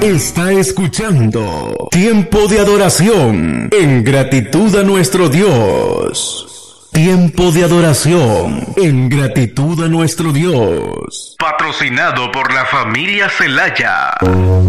Está escuchando Tiempo de Adoración en gratitud a nuestro Dios. Tiempo de adoración en gratitud a nuestro Dios. Patrocinado por la familia Celaya.